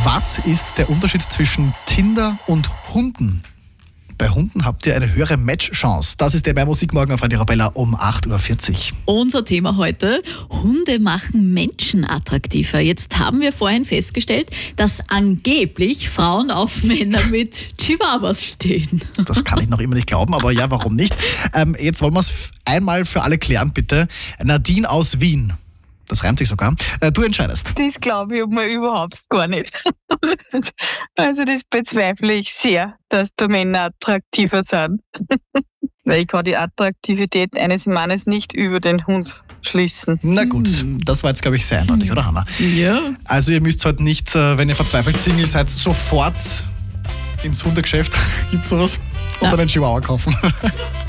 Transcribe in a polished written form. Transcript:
Was ist der Unterschied zwischen Tinder und Hunden? Bei Hunden habt ihr eine höhere Matchchance. Das ist der bei Musik morgen auf Radio Arabella um 8.40 Uhr. Unser Thema heute: Hunde machen Menschen attraktiver. Jetzt haben wir vorhin festgestellt, dass angeblich Frauen auf Männer mit Chihuahuas stehen. Das kann ich noch immer nicht glauben, aber ja, warum nicht? Jetzt wollen wir es einmal für alle klären, bitte. Nadine aus Wien. Das reimt sich sogar. Du entscheidest. Das glaube ich mal überhaupt gar nicht. Also das bezweifle ich sehr, dass da Männer attraktiver sind. Weil ich kann die Attraktivität eines Mannes nicht über den Hund schließen. Na gut, das war jetzt, glaube ich, sehr eindeutig, oder Hanna? Ja. Also ihr müsst heute nicht, wenn ihr verzweifelt Single seid, sofort ins Hundegeschäft, gibt's sowas, und einen Chihuahua kaufen.